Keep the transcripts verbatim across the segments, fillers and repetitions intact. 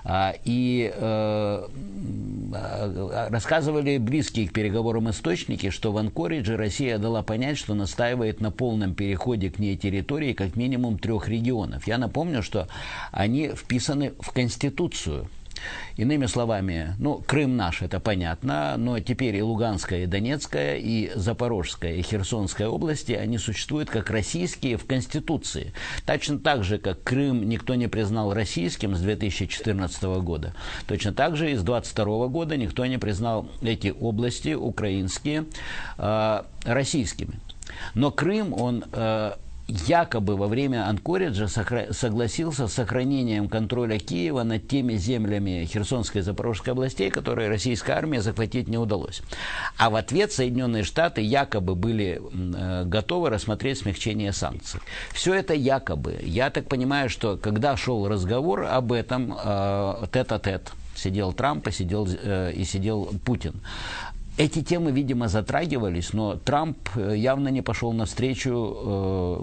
И рассказывали близкие к переговорам источники, что в Анкоридже Россия дала понять, что настаивает на полном переходе к ней территории как минимум трех регионов. Я напомню, что они вписаны в Конституцию. Иными словами, ну, Крым наш, это понятно, но теперь и Луганская, и Донецкая, и Запорожская, и Херсонская области, они существуют как российские в Конституции. Точно так же, как Крым никто не признал российским с две тысячи четырнадцатого года, точно так же и с две тысячи двадцать второго года никто не признал эти области украинские э, российскими. Но Крым, он... Э, якобы во время Анкориджа согласился с сохранением контроля Киева над теми землями Херсонской и Запорожской областей, которые российская армия захватить не удалось. А в ответ Соединенные Штаты якобы были э, готовы рассмотреть смягчение санкций. Все это якобы. Я так понимаю, что когда шел разговор об этом э, тет-а-тет, сидел Трамп и сидел, э, и сидел Путин. Эти темы, видимо, затрагивались, но Трамп явно не пошел навстречу э,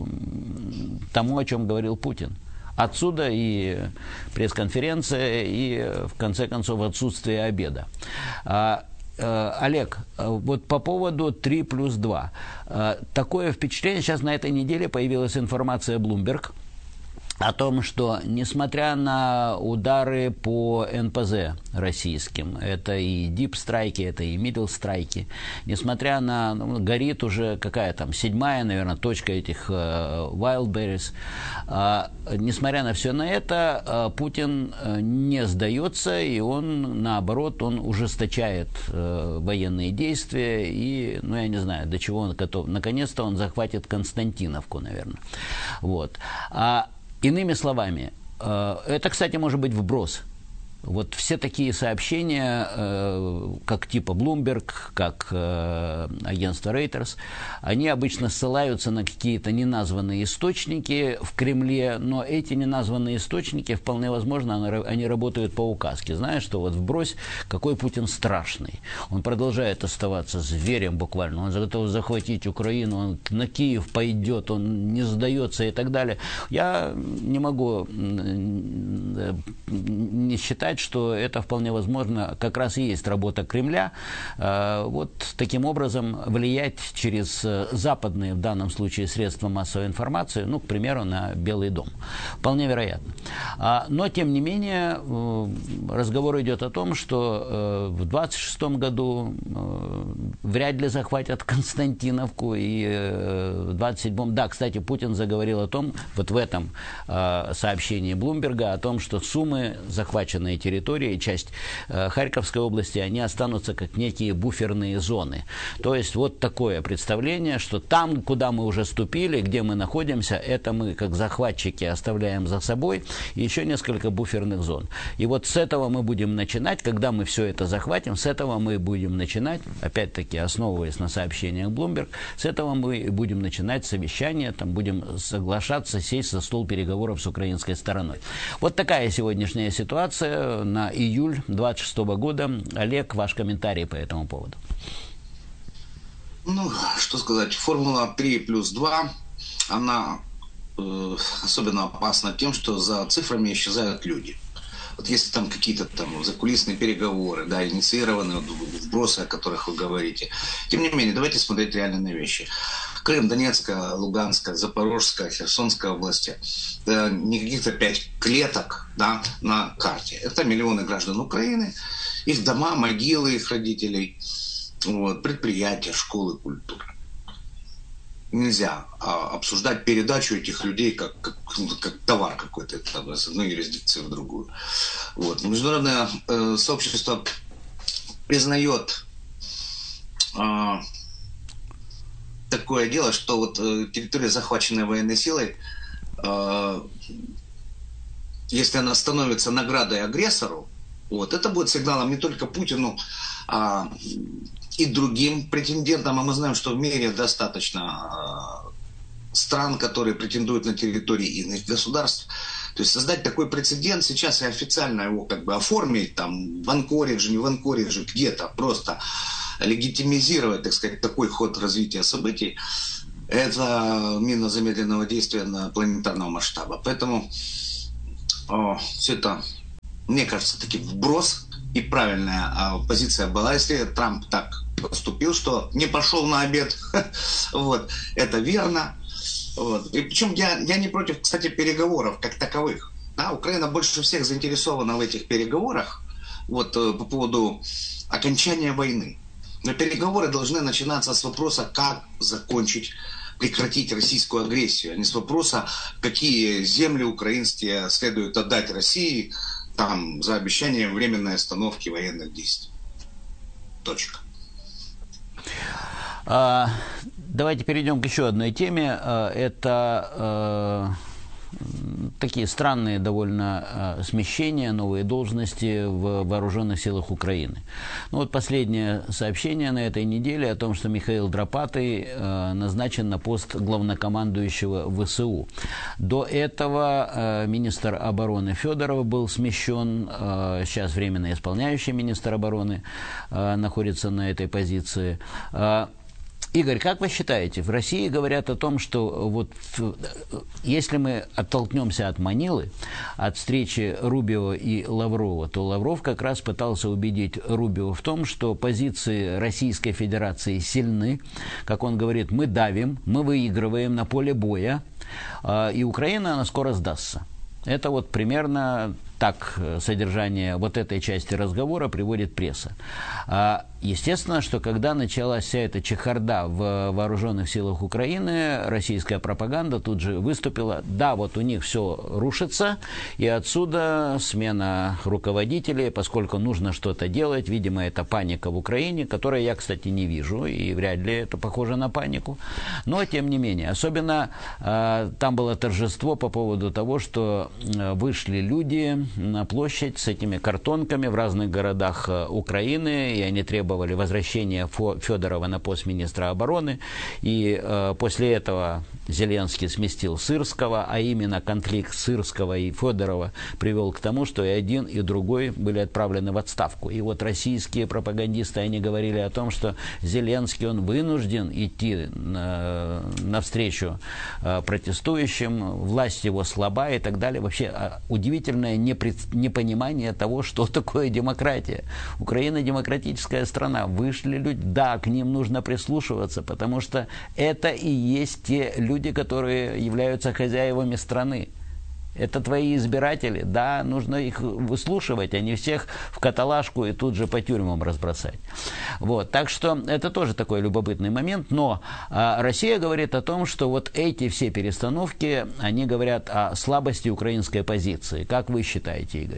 тому, о чем говорил Путин. Отсюда и пресс-конференция, и, в конце концов, отсутствие обеда. А, э, Олег, вот по поводу три плюс два. Э, такое впечатление, сейчас на этой неделе появилась информация Bloomberg о том, что, несмотря на удары по эн пэ зэ российским, это и дип-страйки, это и мидл-страйки, несмотря на, ну, горит уже какая там, седьмая, наверное, точка этих uh, Wildberries, uh, несмотря на все на это, uh, Путин uh, не сдается, и он, наоборот, он ужесточает uh, военные действия, и, ну, я не знаю, до чего он готов. Наконец-то он захватит Константиновку, наверное. Вот. А иными словами, это, кстати, может быть вброс. Вот все такие сообщения, э, как типа Bloomberg, как э, агентство Reuters, они обычно ссылаются на какие-то неназванные источники в Кремле, но эти неназванные источники, вполне возможно, они работают по указке. Знаешь, что вот вбрось, какой Путин страшный. Он продолжает оставаться зверем буквально, он готов захватить Украину, он на Киев пойдет, он не сдается и так далее. Я не могу не считать, что это вполне возможно как раз и есть работа Кремля, э, вот таким образом влиять через западные, в данном случае, средства массовой информации, ну, к примеру, на Белый дом. Вполне вероятно. А, но, тем не менее, э, разговор идет о том, что э, в двадцать шестом году э, вряд ли захватят Константиновку, и э, в двадцать седьмом, да, кстати, Путин заговорил о том, вот в этом э, сообщении Блумберга, о том, что суммы, захваченные территории, часть э, Харьковской области, они останутся как некие буферные зоны. То есть вот такое представление, что там, куда мы уже ступили, где мы находимся, это мы как захватчики оставляем за собой, и еще несколько буферных зон. И вот с этого мы будем начинать, когда мы все это захватим, с этого мы будем начинать, опять-таки основываясь на сообщениях Bloomberg, с этого мы будем начинать совещание, там будем соглашаться, сесть за стол переговоров с украинской стороной. Вот такая сегодняшняя ситуация на июль двадцать шестого года. Олег, ваш комментарий по этому поводу. Ну, что сказать, формула три плюс два, она э, особенно опасна тем, что за цифрами исчезают люди. Вот если там какие-то там закулисные переговоры, да, инициированные вбросы, о которых вы говорите. Тем не менее, давайте смотреть реально на вещи. Крым, Донецкая, Луганская, Запорожская, Херсонская области. Это не каких-то пять клеток, да, на карте. Это миллионы граждан Украины, их дома, могилы их родителей, вот, предприятия, школы, культура. Нельзя а, обсуждать передачу этих людей как, как, как товар какой-то, там, с одной юрисдикции в другую. Вот. Международное э, сообщество признает э, такое дело, что вот э, территория, захваченная военной силой, э, если она становится наградой агрессору, вот, это будет сигналом не только Путину, а и другим претендентам. А мы знаем, что в мире достаточно э, стран, которые претендуют на территории иных государств. То есть создать такой прецедент сейчас и официально его как бы оформить там в Анкоридже, не в Анкоридже, где-то просто легитимизировать, так сказать, такой ход развития событий, это мина замедленного действия на планетарного масштаба. Поэтому о, все это мне кажется, таки вброс и правильная позиция была, если Трамп так поступил, что не пошел на обед. Вот, это верно. Вот. И причем я, я не против, кстати, переговоров как таковых. Да, Украина больше всех заинтересована в этих переговорах вот, по поводу окончания войны. Но переговоры должны начинаться с вопроса, как закончить, прекратить российскую агрессию, а не с вопроса, какие земли украинские следует отдать России там, за обещанием временной остановки военных действий. Точка. А, давайте перейдем к еще одной теме. Это такие странные довольно э, смещения, новые должности в вооруженных силах Украины. Ну вот последнее сообщение на этой неделе о том, что Михаил Драпатый э, назначен на пост главнокомандующего ВСУ. До этого э, министр обороны Федоров был смещен, э, сейчас временно исполняющий министр обороны э, находится на этой позиции. Э, Игорь, как вы считаете, в России говорят о том, что вот если мы оттолкнемся от Манилы, от встречи Рубио и Лаврова, то Лавров как раз пытался убедить Рубио в том, что позиции Российской Федерации сильны. Как он говорит, мы давим, мы выигрываем на поле боя, и Украина, она скоро сдастся. Это вот примерно так содержание вот этой части разговора приводит пресса. Естественно, что когда началась вся эта чехарда в вооруженных силах Украины, российская пропаганда тут же выступила, да, вот у них все рушится, и отсюда смена руководителей, поскольку нужно что-то делать, видимо, это паника в Украине, которую я, кстати, не вижу, и вряд ли это похоже на панику, но тем не менее, особенно там было торжество по поводу того, что вышли люди на площадь с этими картонками в разных городах Украины, и они требовали возвращения Федорова на пост министра обороны. И э, после этого Зеленский сместил Сырского, а именно конфликт Сырского и Федорова привел к тому, что и один, и другой были отправлены в отставку. И вот российские пропагандисты, они говорили о том, что Зеленский, он вынужден идти на, навстречу э, протестующим, власть его слаба и так далее. Вообще э, удивительное непред, непонимание того, что такое демократия. Украина демократическая страна. Вышли люди, да, к ним нужно прислушиваться, потому что это и есть те люди, которые являются хозяевами страны. Это твои избиратели, да, нужно их выслушивать, а не всех в каталажку и тут же по тюрьмам разбросать. Вот, так что это тоже такой любопытный момент, но а, Россия говорит о том, что вот эти все перестановки, они говорят о слабости украинской позиции. Как вы считаете, Игорь?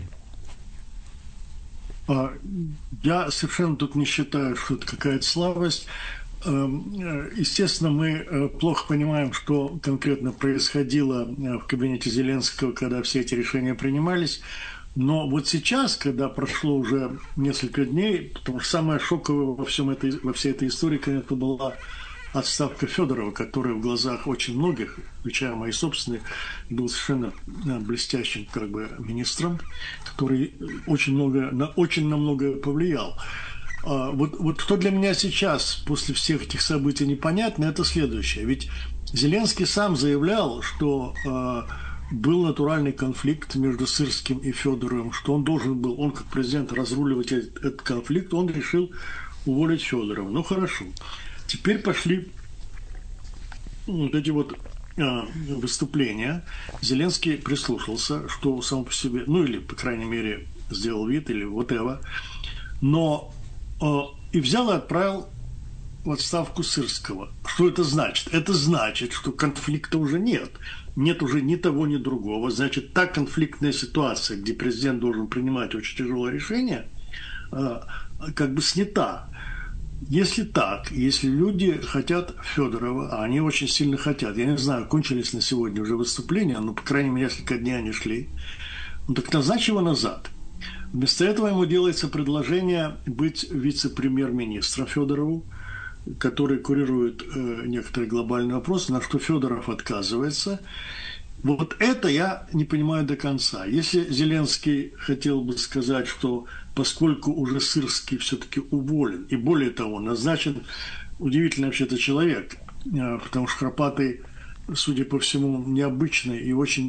Я совершенно тут не считаю, что это какая-то слабость. Естественно, мы плохо понимаем, что конкретно происходило в кабинете Зеленского, когда все эти решения принимались. Но вот сейчас, когда прошло уже несколько дней, потому что самое шоковое во, всем этой, во всей этой истории, конечно, была отставка Федорова, который в глазах очень многих, включая мои собственные, был совершенно блестящим как бы министром, который очень много, на, очень на многое повлиял. А, вот, вот что для меня сейчас, после всех этих событий, непонятно, это следующее. Ведь Зеленский сам заявлял, что а, был натуральный конфликт между Сырским и Федоровым, что он должен был, он как президент, разруливать этот, этот конфликт, он решил уволить Федорова. Ну хорошо. Теперь пошли вот эти вот а, выступления. Зеленский прислушался, что сам по себе, ну или, по крайней мере, сделал вид, или whatever, но а, и взял и отправил в отставку Сырского. Что это значит? Это значит, что конфликта уже нет. Нет уже ни того, ни другого. Значит, та конфликтная ситуация, где президент должен принимать очень тяжелое решение, а, как бы снята. Если так, если люди хотят Федорова, а они очень сильно хотят, я не знаю, кончились на сегодня уже выступления, но, по крайней мере, несколько дней они шли, ну так назначь его назад. Вместо этого ему делается предложение быть вице-премьер-министром Федорову, который курирует э, некоторые глобальные вопросы, на что Федоров отказывается. Вот это я не понимаю до конца. Если Зеленский хотел бы сказать, что поскольку уже Сырский все-таки уволен, и более того, назначен удивительный вообще-то человек, потому что Храпатый, судя по всему, необычный и очень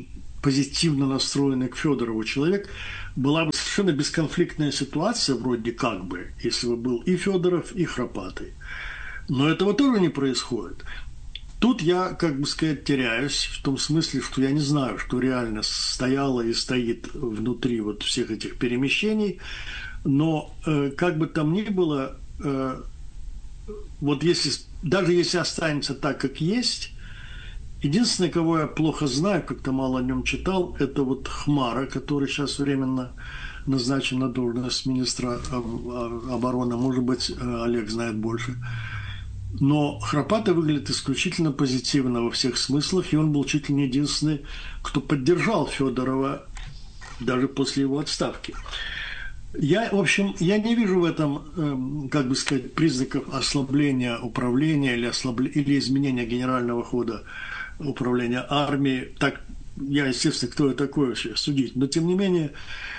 позитивно настроенный к Федорову человек, была бы совершенно бесконфликтная ситуация вроде как бы, если бы был и Федоров, и Храпатый. Но этого тоже не происходит. Тут я, как бы сказать, теряюсь в том смысле, что я не знаю, что реально стояло и стоит внутри вот всех этих перемещений. Но э, как бы там ни было, э, вот если, даже если останется так, как есть, единственное, кого я плохо знаю, как-то мало о нем читал, это вот Хмара, который сейчас временно назначен на должность министра обороны. Может быть, Олег знает больше. Но Храпатый выглядит исключительно позитивно во всех смыслах, и он был чуть ли не единственный, кто поддержал Федорова даже после его отставки. Я, в общем, я не вижу в этом, как бы сказать, признаков ослабления управления или, ослабля... или изменения генерального хода управления армией. Так, я, естественно, кто я такой вообще судить. Но, тем не менее,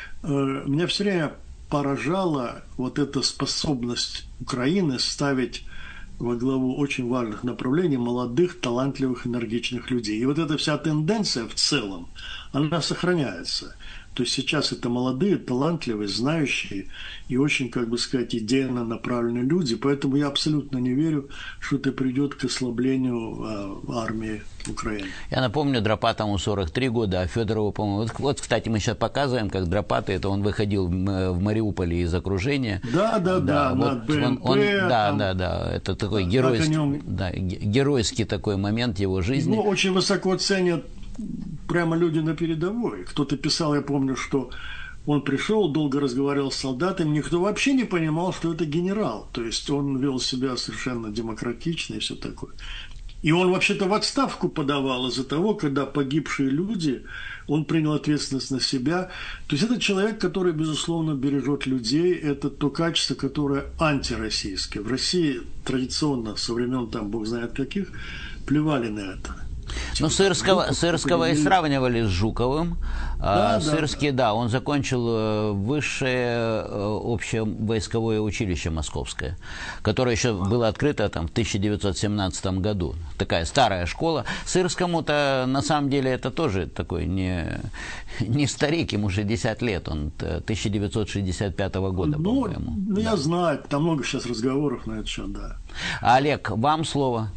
меня все время поражала вот эта способность Украины ставить во главу очень важных направлений молодых, талантливых, энергичных людей. И вот эта вся тенденция в целом, она сохраняется. То есть сейчас это молодые, талантливые, знающие и очень, как бы сказать, идейно направленные люди. Поэтому я абсолютно не верю, что это придет к ослаблению э, армии Украины. Я напомню, Дропатому сорок три года, а Федорову, по-моему... Вот, вот, кстати, мы сейчас показываем, как Дропатый, это он выходил в Мариуполе из окружения. Да, да, да. да вот БМП, он, он, да, там, да, да. Это такой геройский, нем... да, геройский такой момент его жизни. Его очень высоко ценят прямо люди на передовой. Кто-то писал, я помню, что он пришел, долго разговаривал с солдатами, никто вообще не понимал, что это генерал. То есть он вел себя совершенно демократично и все такое. И он вообще-то в отставку подавал из-за того, когда погибшие люди, он принял ответственность на себя. То есть это человек, который, безусловно, бережет людей. Это то качество, которое антироссийское. В России традиционно, со времен там, бог знает каких, плевали на это. Ну, Сырского, Сырского и сравнивали с Жуковым. Да, Сырский, да, да, он закончил высшее общее войсковое училище московское, которое еще было открыто там в тысяча девятьсот семнадцатом году. Такая старая школа. Сырскому-то, на самом деле, это тоже такой не, не старик, ему шестьдесят лет, он тысяча девятьсот шестьдесят пятого года, ну, по-моему. Ну, да. Я знаю, там много сейчас разговоров на этот счет, да. Олег, вам слово.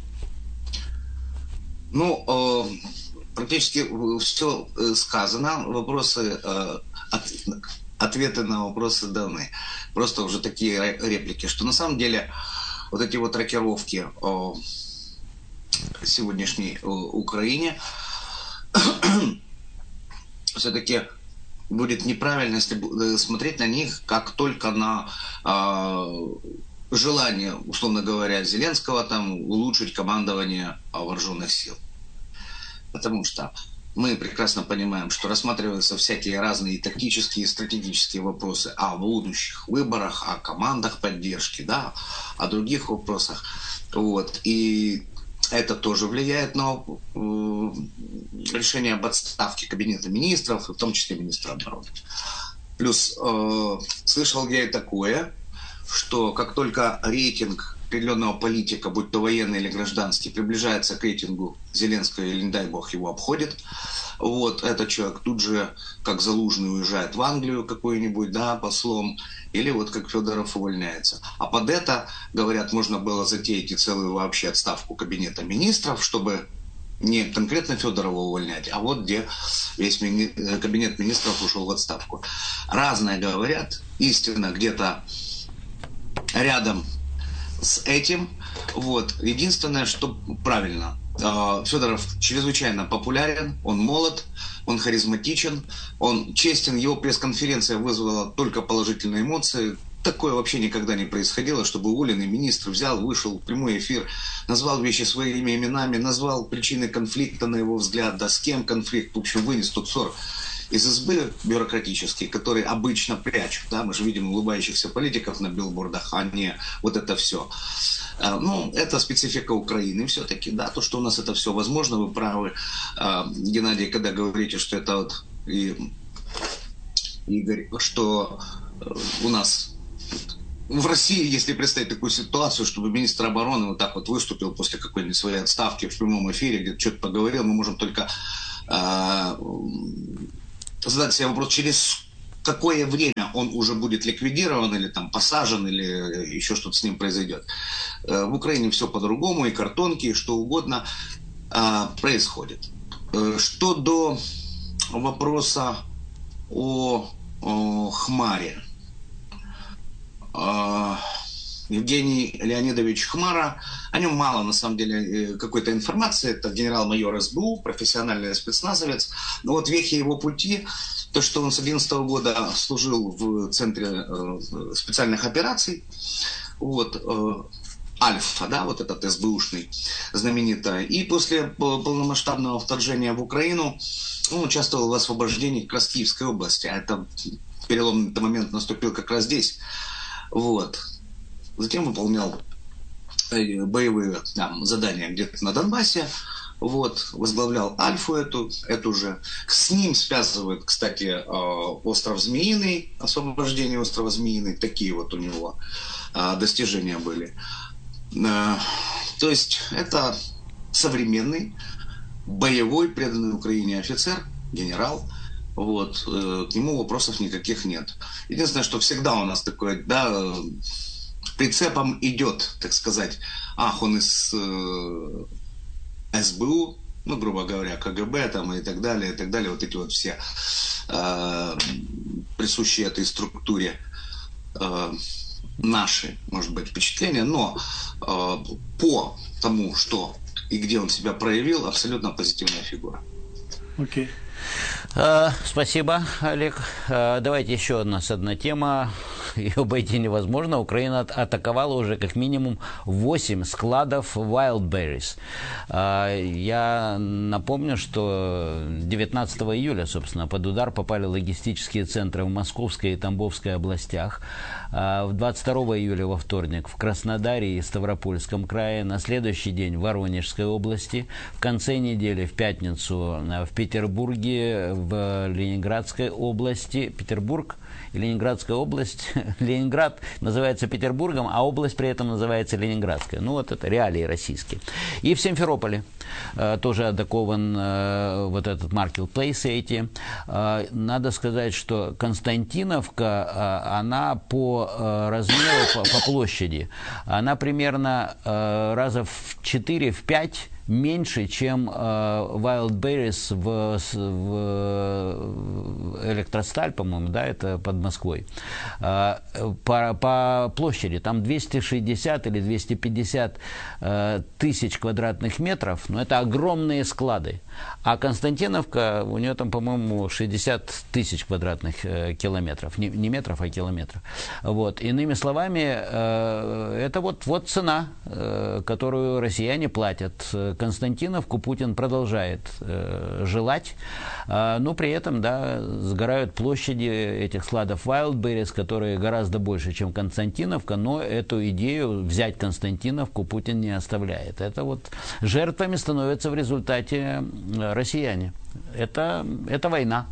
Ну, э, практически все сказано, вопросы, э, от, ответы на вопросы даны. Просто уже такие реплики, что на самом деле вот эти вот рокировки о сегодняшней Украине все-таки будет неправильно, если смотреть на них как только на э, желание, условно говоря, Зеленского там улучшить командование вооруженных сил. Потому что мы прекрасно понимаем, что рассматриваются всякие разные тактические и стратегические вопросы о будущих выборах, о командах поддержки, да, о других вопросах. Вот. И это тоже влияет на э, решение об отставке Кабинета министров, в том числе министра обороны. Плюс э, слышал я и такое, что как только рейтинг определенного политика, будь то военный или гражданский, приближается к рейтингу Зеленского или, не дай бог, его обходит, вот, этот человек тут же, как Залужный, уезжает в Англию какой-нибудь, да, послом, или вот как Федоров увольняется. А под это, говорят, можно было затеять и целую вообще отставку Кабинета министров, чтобы не конкретно Федорова увольнять, а вот где весь мини... Кабинет министров ушел в отставку. Разное говорят, истина где-то рядом с этим. Вот. Единственное, что правильно, Федоров чрезвычайно популярен, он молод, он харизматичен, он честен, его пресс-конференция вызвала только положительные эмоции. Такое вообще никогда не происходило, чтобы уволенный министр взял, вышел в прямой эфир, назвал вещи своими именами, назвал причины конфликта, на его взгляд, да с кем конфликт, в общем, вынес тот ссор из избы бюрократические, которые обычно прячут. Да? Мы же видим улыбающихся политиков на билбордах, а не вот это все. Ну, это специфика Украины все-таки. Да, то, что у нас это все возможно, вы правы, Геннадий, когда говорите, что это вот, и, Игорь, что у нас в России, если представить такую ситуацию, чтобы министр обороны вот так вот выступил после какой-нибудь своей отставки в прямом эфире, где-то что-то поговорил, мы можем только задать себе вопрос, через какое время он уже будет ликвидирован или там посажен, или еще что-то с ним произойдет. В Украине все по-другому, и картонки, и что угодно происходит. Что до вопроса о, о Хмаре. Евгений Леонидович Хмара, о нем мало на самом деле какой-то информации. Это генерал-майор эс бэ у, профессиональный спецназовец. Но вот вехи его пути, то, что он с две тысячи одиннадцатого года служил в Центре специальных операций, вот, Альфа, да, вот этот эс бэ ушный знаменитый. И после полномасштабного вторжения в Украину он участвовал в освобождении как раз Киевской области. А это переломный момент наступил как раз здесь. Вот. Затем выполнял боевые там, задания где-то на Донбассе. Вот. Возглавлял Альфу эту, эту же. С ним связывают, кстати, остров Змеиный, освобождение острова Змеиный. Такие вот у него достижения были. То есть это современный, боевой, преданный Украине офицер, генерал. Вот. К нему вопросов никаких нет. Единственное, что всегда у нас такое, да, прицепом идет, так сказать, ах, он из э, эс бэ у, ну, грубо говоря, ка гэ бэ там, и так далее, и так далее, вот эти вот все э, присущие этой структуре э, наши, может быть, впечатления, но э, по тому, что и где он себя проявил, абсолютно позитивная фигура. Окей. Okay. Uh, спасибо, Олег. Uh, давайте еще одна, одна тема. Ее обойти невозможно. Украина от, атаковала уже как минимум восемь складов Wildberries. Uh, я напомню, что девятнадцатого июля, собственно, под удар попали логистические центры в Московской и Тамбовской областях. Uh, двадцать второго июля, во вторник, в Краснодаре и Ставропольском крае. На следующий день в Воронежской области. В конце недели, в пятницу, в Петербурге, в Ленинградской области. Петербург и Ленинградская область. Ленинград называется Петербургом, а область при этом называется Ленинградская. Ну, вот это реалии российские. И в Симферополе э, тоже атакован э, вот этот маркетплейс эти. Э, надо сказать, что Константиновка, э, она по э, размеру, по, по площади, она примерно э, раза в четыре-пять меньше, чем э, Wildberries в, в Электросталь, по-моему, да, это под Москвой. Э, по, по площади там двести шестьдесят или двести пятьдесят э, тысяч квадратных метров, но это огромные склады. А Константиновка, у нее там, по-моему, шестьдесят тысяч квадратных э, километров, не, не метров, а километров. Вот. Иными словами, э, это вот, вот цена, э, которую россияне платят. Константиновку Путин продолжает э, желать, э, но при этом, да, сгорают площади этих складов Wildberries, которые гораздо больше, чем Константиновка, но эту идею взять Константиновку Путин не оставляет. Это вот жертвами становятся в результате россияне. Это, это война.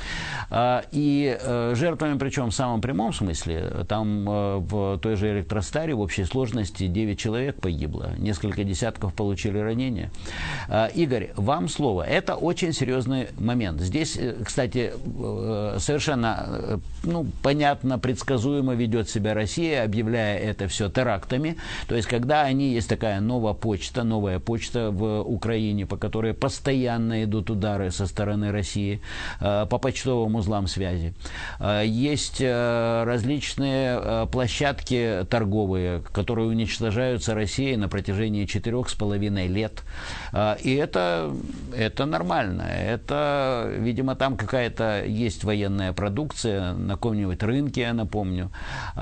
И жертвами, причем в самом прямом смысле, там в той же Электростаре в общей сложности девять человек погибло, несколько десятков получили ранения. Игорь, вам слово. Это очень серьезный момент. Здесь, кстати, совершенно, ну, понятно, предсказуемо ведет себя Россия, объявляя это все терактами. То есть, когда они, есть такая новая почта, новая почта в Украине, по которой постоянно идут удары со стороны России, по почтовым узлам связи. Есть различные площадки торговые, которые уничтожаются Россией на протяжении четырех с половиной лет. И это, это нормально. Это, видимо, там какая-то есть военная продукция на каком-нибудь рынке, я напомню.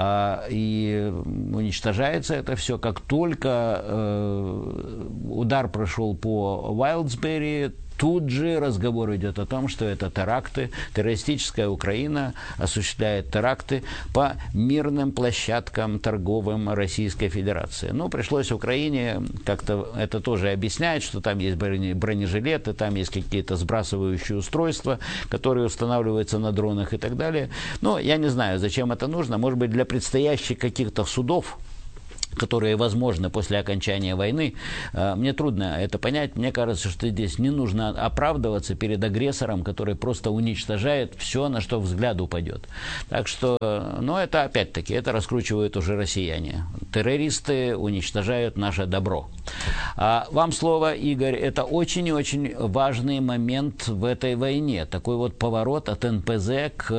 И уничтожается это все. Как только удар прошел по Wildberries, тут же разговор идет о том, что это теракты, террористическая Украина осуществляет теракты по мирным площадкам торговым Российской Федерации. Ну, пришлось Украине как-то это тоже объяснять, что там есть бронежилеты, там есть какие-то сбрасывающие устройства, которые устанавливаются на дронах и так далее. Но я не знаю, зачем это нужно. Может быть, для предстоящих каких-то судов, которые возможны после окончания войны, мне трудно это понять. Мне кажется, что здесь не нужно оправдываться перед агрессором, который просто уничтожает все, на что взгляд упадет. Так что, ну, это опять-таки, это раскручивают уже россияне. Террористы уничтожают наше добро. А вам слово, Игорь. Это очень и очень важный момент в этой войне. Такой вот поворот от эн пэ зэ к...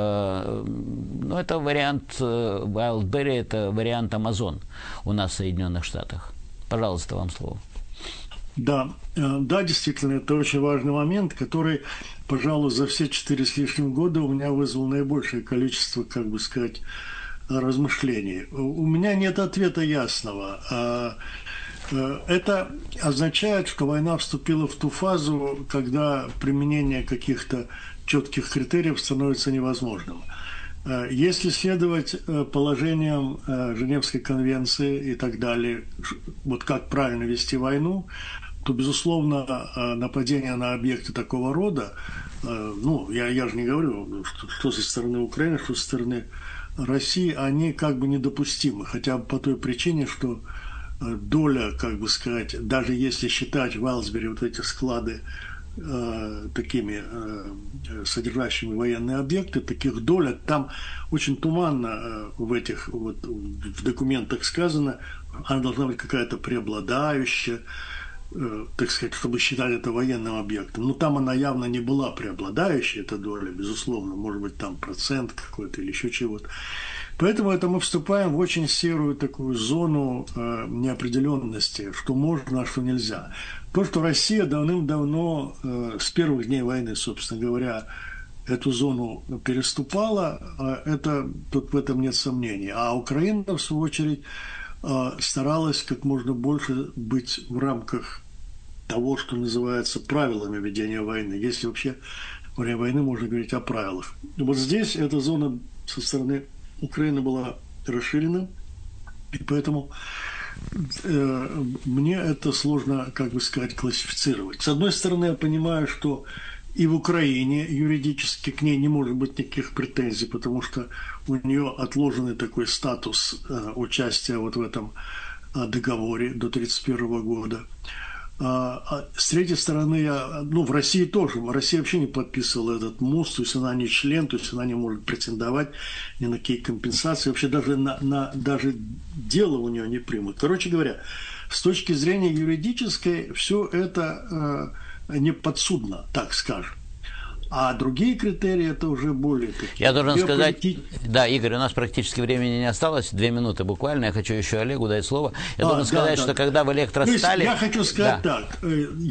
Ну, это вариант Wildberry, это вариант Amazon у нас в Соединенных Штатах. Пожалуйста, вам слово. Да, да, действительно, это очень важный момент, который, пожалуй, за все четыре с лишним года у меня вызвал наибольшее количество, как бы сказать, размышлений. У меня нет ответа ясного. Это означает, что война вступила в ту фазу, когда применение каких-то четких критериев становится невозможным. Если следовать положениям Женевской конвенции и так далее, вот как правильно вести войну, то, безусловно, нападение на объекты такого рода, ну, я, я же не говорю, что, что со стороны Украины, что со стороны России, они как бы недопустимы, хотя бы по той причине, что доля, как бы сказать, даже если считать в Wildberry вот эти склады э, такими э, содержащими военные объекты, таких доля, там очень туманно э, в этих вот в документах сказано, она должна быть какая-то преобладающая, э, так сказать, чтобы считать это военным объектом. Но там она явно не была преобладающей, эта доля, безусловно, может быть там процент какой-то или еще чего-то. Поэтому это мы вступаем в очень серую такую зону э, неопределенности, что можно, а что нельзя. То, что Россия давным-давно, э, с первых дней войны, собственно говоря, эту зону переступала, э, это, тут в этом нет сомнений. А Украина, в свою очередь, э, старалась как можно больше быть в рамках того, что называется правилами ведения войны. Если вообще во время войны можно говорить о правилах. Вот здесь эта зона со стороны Украина была расширена, и поэтому э, мне это сложно, как бы сказать, классифицировать. С одной стороны, я понимаю, что и в Украине юридически к ней не может быть никаких претензий, потому что у нее отложенный такой статус э, участия вот в этом э, договоре до тридцать первого года. А с третьей стороны, я, ну, в России тоже. Россия вообще не подписывала этот МУС, то есть она не член, то есть она не может претендовать ни на какие компенсации. Вообще даже, на, на, даже дело у нее не примут. Короче говоря, с точки зрения юридической, все это э, не подсудно, так скажем. А другие критерии это уже более такие. Я должен сказать, да, Игорь, у нас практически времени не осталось, две минуты буквально, я хочу еще Олегу дать слово. Я а, должен да, сказать, да. что когда в электростали... Я хочу сказать да. так,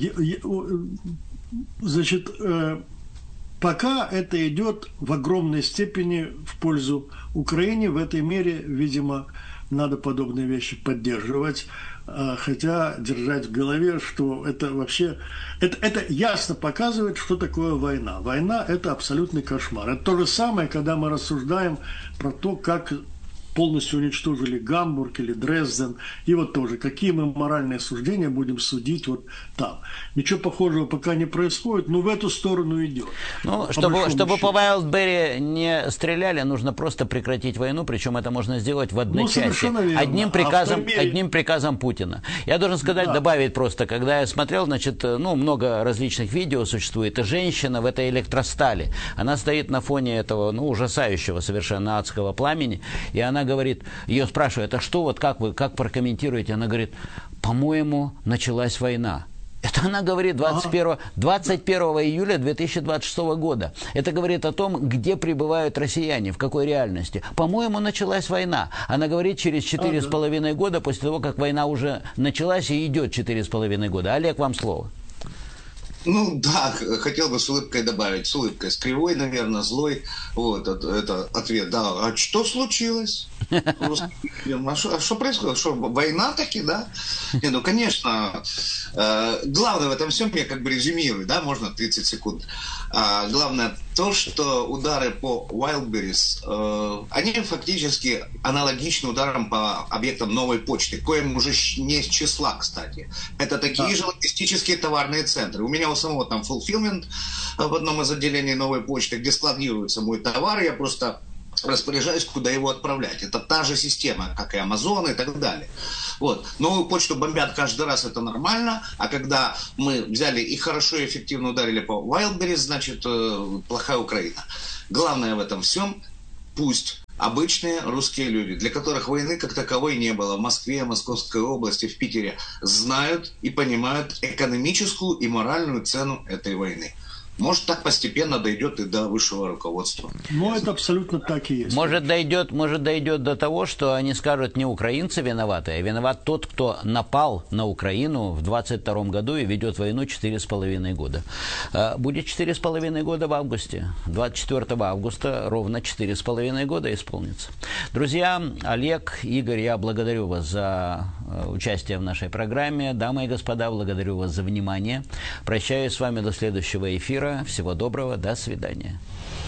значит, пока это идет в огромной степени в пользу Украины, в этой мере, видимо, надо подобные вещи поддерживать. Хотя держать в голове, что это вообще... Это, это ясно показывает, что такое война. Война – это абсолютный кошмар. Это то же самое, когда мы рассуждаем про то, как полностью уничтожили Гамбург или Дрезден. И вот тоже, какие мы моральные суждения будем судить вот там. Ничего похожего пока не происходит, но в эту сторону идет. Ну, чтобы, чтобы по Wildberry не стреляли, нужно просто прекратить войну, причем это можно сделать в одночасье. Ну, одним приказом, а одним приказом Путина. Я должен сказать, да. добавить просто, когда я смотрел, значит, ну, много различных видео существует, и женщина в этой электростали, она стоит на фоне этого, ну, ужасающего совершенно адского пламени, и она говорит, ее спрашивают, а что, вот как вы, как прокомментируете? Она говорит, по-моему, началась война. Это она говорит двадцать первого, двадцать первого июля две тысячи двадцать шестого года. Это говорит о том, где пребывают россияне, в какой реальности. По-моему, началась война. Она говорит через четыре с половиной года, после того, как война уже началась и идет четыре с половиной года. Олег, вам слово. Ну да, хотел бы с улыбкой добавить, с улыбкой, с кривой, наверное, злой. Вот это ответ, да. А что случилось? А что происходит? Что, война таки, да? Не, ну, конечно, э, главное в этом всем, я как бы резюмирую, да, можно тридцать секунд. А, главное то, что удары по Wildberries, э, они фактически аналогичны ударам по объектам новой почты, коим уже не с числа, кстати. Это такие да. же логистические товарные центры. У меня у самого там fulfillment в одном из отделений новой почты, где складируется мой товар, я просто распоряжаюсь, куда его отправлять. Это та же система, как и Amazon и так далее. Вот. Новую почту бомбят каждый раз, это нормально. А когда мы взяли и хорошо и эффективно ударили по Wildberries, значит, плохая Украина. Главное в этом всем, пусть обычные русские люди, для которых войны как таковой не было в Москве, Московской области, в Питере, знают и понимают экономическую и моральную цену этой войны. Может, так постепенно дойдет и до высшего руководства. Ну, это абсолютно так и есть. Может, дойдет, может, дойдет до того, что они скажут, не украинцы виноваты, а виноват тот, кто напал на Украину в двадцать втором году и ведет войну четыре с половиной года. Будет четыре с половиной года в августе. двадцать четвёртого августа ровно четыре с половиной года исполнится. Друзья, Олег, Игорь, я благодарю вас за участие в нашей программе. Дамы и господа, благодарю вас за внимание. Прощаюсь с вами до следующего эфира. Всего доброго, до свидания.